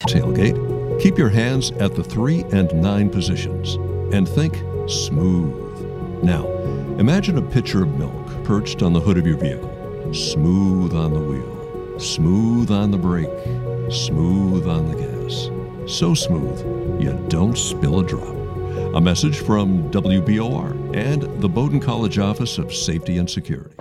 tailgate, keep your hands at the 3 and 9 positions and think smooth. Now, imagine a pitcher of milk perched on the hood of your vehicle. Smooth on the wheel, smooth on the brake, smooth on the gas. So smooth, you don't spill a drop. A message from WBOR and the Bowdoin College Office of Safety and Security.